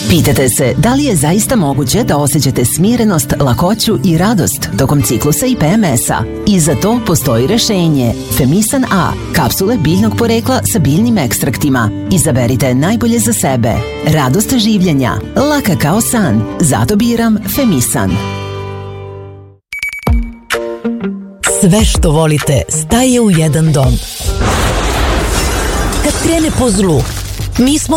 Pitate se da li je zaista moguće da osjećate smirenost, lakoću i radost tokom ciklusa i PMS-a? I za to postoji rešenje. Femisan A, kapsule biljnog porekla sa biljnim ekstraktima. Izaberite najbolje za sebe. Radost življenja, laka kao san. Zato biram Femisan. Sve što volite staje u jedan dom. Kad krene po zlu, mi smo